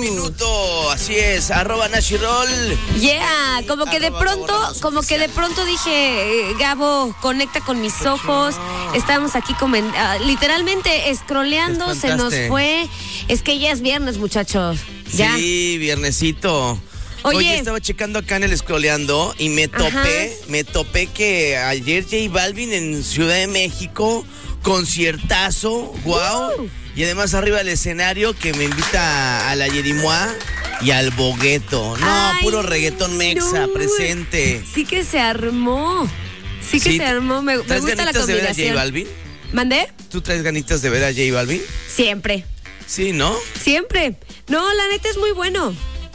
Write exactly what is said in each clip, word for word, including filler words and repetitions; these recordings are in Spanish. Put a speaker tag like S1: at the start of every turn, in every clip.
S1: minuto, así es, arroba Nashirol.
S2: Yeah, como que de pronto, como que de pronto dije, Gabo, conecta con mis ojos. Estábamos aquí coment- uh, literalmente scrolleando, se nos fue. Es que ya es viernes, muchachos. ¿Ya?
S1: Sí, viernesito.
S2: Oye,
S1: Oye, estaba checando acá en el scrolleando y me topé,
S2: Ajá.
S1: me topé que ayer J Balvin en Ciudad de México, conciertazo, wow. Uh. Y además arriba del escenario que me invita a la Yerimoa y al Bogueto. No,
S2: Ay,
S1: puro reggaetón mexa
S2: no.
S1: presente.
S2: Sí que se armó. Sí que
S1: Sí,
S2: se armó. Me, me
S1: ¿traes
S2: gusta la
S1: ganitas de ver a
S2: combinación.
S1: J Balvin?
S2: ¿Mandé?
S1: ¿Tú traes ganitas de ver a J Balvin?
S2: Siempre.
S1: Sí, ¿no?
S2: Siempre. No, la neta es muy bueno.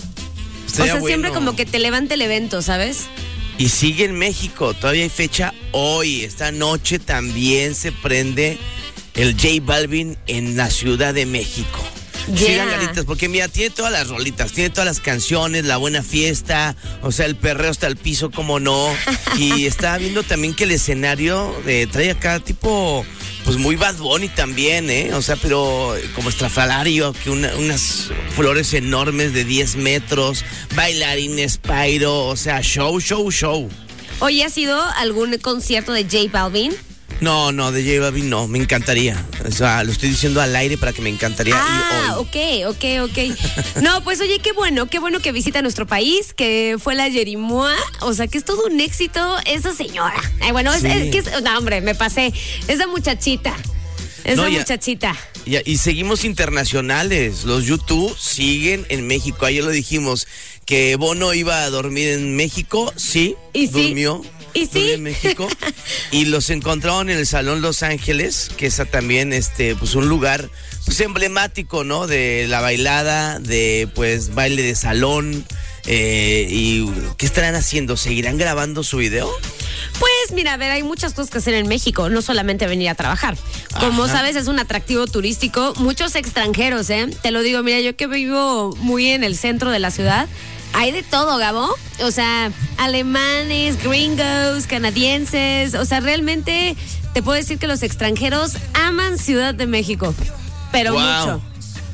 S1: Estaría
S2: o sea,
S1: bueno.
S2: siempre como que te levanta el evento, ¿sabes?
S1: Y sigue en México, todavía hay fecha hoy. Esta noche también se prende el J Balvin en la Ciudad de México.
S2: Yeah.
S1: Sigan ganitas, porque mira, tiene todas las rolitas, tiene todas las canciones, la buena fiesta, o sea, el perreo hasta el piso, como no. Y estaba viendo también que el escenario eh, trae acá tipo, pues muy Bad Bunny también, ¿eh? O sea, pero como estrafalario, que una, unas flores enormes de diez metros, bailarines, Pyro, o sea, show, show, show.
S2: Oye, ¿has ido a algún concierto de J Balvin?
S1: No, no, de J Balvin no, me encantaría. O sea, lo estoy diciendo al aire para que me encantaría
S2: Ah,
S1: ir hoy.
S2: ok, ok, ok. No, pues oye, qué bueno, qué bueno que visita nuestro país, que fue la Yerimoa. O sea, que es todo un éxito esa señora. Ay, bueno,
S1: Sí.
S2: es, es que es, no, hombre, me pasé. Esa muchachita. Esa
S1: No, ya-
S2: muchachita.
S1: Y, y seguimos internacionales. Los YouTube siguen en México. Ayer lo dijimos que Bono iba a dormir en México. Sí,
S2: ¿Y sí?
S1: durmió.
S2: ¿Y sí?
S1: Durmió en México. Y los encontraron en el Salón Los Ángeles, que es también este, pues un lugar pues emblemático, ¿no? De la bailada, de pues baile de salón. Eh, y ¿qué estarán haciendo? ¿Seguirán grabando su video?
S2: Pues mira, a ver, hay muchas cosas que hacer en México, no solamente venir a trabajar. Como
S1: Ajá.
S2: sabes, es un atractivo turístico, muchos extranjeros, ¿eh? Te lo digo, mira, yo que vivo muy en el centro de la ciudad, hay de todo, Gabo. O sea, alemanes, gringos, canadienses, o sea, realmente te puedo decir que los extranjeros aman Ciudad de México, pero
S1: Wow.
S2: mucho.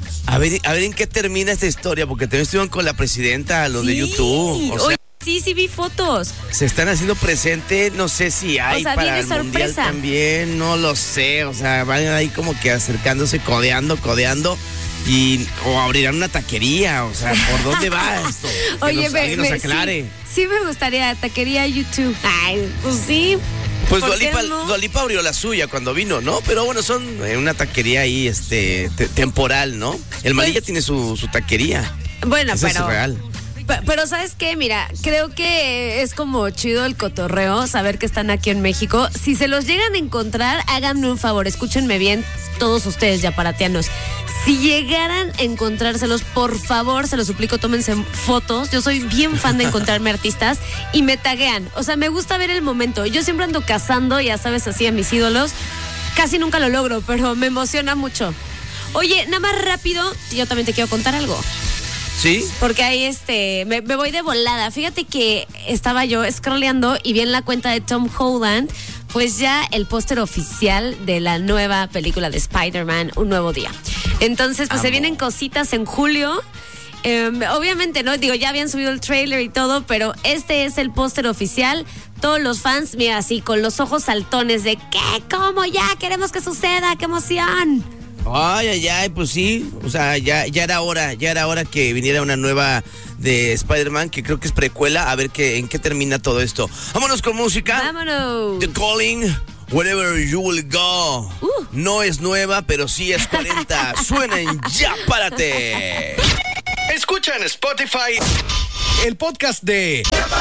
S1: A ver, a ver en qué termina esta historia, porque también estuvieron con la presidenta, los de
S2: Sí.
S1: YouTube. O sea,
S2: Oye, sí, sí vi fotos.
S1: se están haciendo presente, no sé si hay
S2: O sea,
S1: para
S2: viene
S1: el mundial
S2: sorpresa.
S1: también, no lo sé, o sea, van ahí como que acercándose, codeando, codeando, y o abrirán una taquería, o sea, ¿por dónde va esto? Que
S2: Oye,
S1: nos,
S2: me,
S1: alguien nos
S2: me-
S1: aclare.
S2: sí, sí me gustaría taquería YouTube. Ay, pues sí.
S1: Pues
S2: ¿por
S1: Dua
S2: qué
S1: Lipa,
S2: no?
S1: Dua Lipa abrió la suya cuando vino, ¿no? Pero bueno, son eh, una taquería ahí, este, te- temporal, ¿no? El Malilla
S2: Pues-
S1: tiene su, su taquería.
S2: Bueno,
S1: Eso
S2: pero
S1: es real.
S2: Pe- Pero ¿sabes qué? Mira, creo que es como chido el cotorreo, saber que están aquí en México. Si se los llegan a encontrar, háganme un favor, escúchenme bien todos ustedes yaparatianos. Si llegaran a encontrárselos, por favor, se los suplico, tómense fotos. Yo soy bien fan de encontrarme artistas y me taguean. O sea, me gusta ver el momento. Yo siempre ando cazando, ya sabes, así a mis ídolos. Casi nunca lo logro, pero me emociona mucho. Oye, nada más rápido, yo también te quiero contar algo.
S1: ¿Sí?
S2: Porque ahí este, me, me voy de volada. Fíjate que estaba yo scrolleando y vi en la cuenta de Tom Holland, pues ya el póster oficial de la nueva película de Spider-Man, Un Nuevo Día. Entonces, pues
S1: Amo.
S2: se vienen cositas en julio. Eh, obviamente, ¿no? Digo, ya habían subido el trailer y todo, pero este es el póster oficial. Todos los fans, mira, así, con los ojos saltones de ¿qué? ¿Cómo? Ya, queremos que suceda, qué emoción.
S1: Ay, ay, ay, pues sí, o sea, ya, ya era hora, ya era hora que viniera una nueva de Spider-Man, que creo que es precuela, a ver qué, en qué termina todo esto. Vámonos con música.
S2: Vámonos.
S1: The Calling, Wherever You Will Go.
S2: Uh.
S1: No es nueva, pero sí es cuarenta. Suena en Ya Párate.
S3: Escucha en Spotify el podcast de